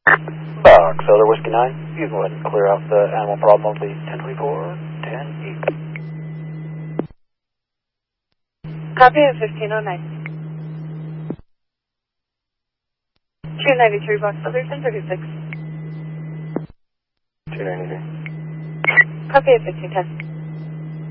Solar Whiskey 9, you can go ahead and clear out the animal problem of the 1024, 10-8. Copy of 1509. 293 Box Other 1036. 293. Copy of 1510.